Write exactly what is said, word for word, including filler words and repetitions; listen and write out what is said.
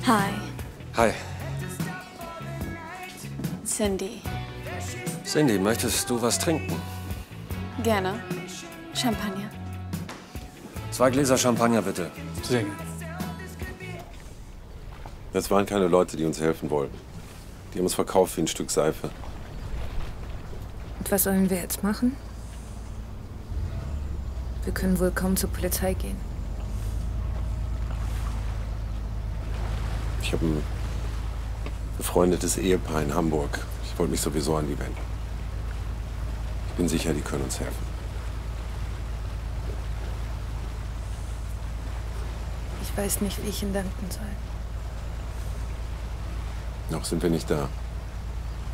Hi. Hi. Cindy. Cindy, möchtest du was trinken? Gerne. Champagner. Zwei Gläser Champagner, bitte. Sehr gerne. Das waren keine Leute, die uns helfen wollten. Die haben uns verkauft wie ein Stück Seife. Und was sollen wir jetzt machen? Wir können wohl kaum zur Polizei gehen. Ich habe ein befreundetes Ehepaar in Hamburg. Ich wollte mich sowieso an die wenden. Ich bin sicher, die können uns helfen. Ich weiß nicht, wie ich Ihnen danken soll. Noch sind wir nicht da.